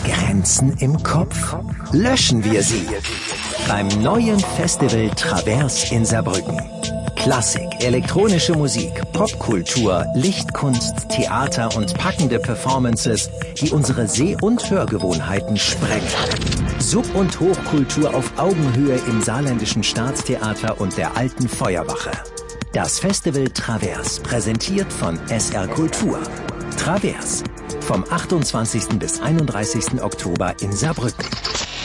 Grenzen im Kopf? Löschen wir sie beim neuen Festival Travers in Saarbrücken. Klassik, elektronische Musik, Popkultur, Lichtkunst, Theater und packende Performances, die unsere Seh- und Hörgewohnheiten sprengen. Sub- und Hochkultur auf Augenhöhe im Saarländischen Staatstheater und der Alten Feuerwache. Das Festival Travers, präsentiert von SR Kultur. Travers, vom 28. bis 31. Oktober in Saarbrücken.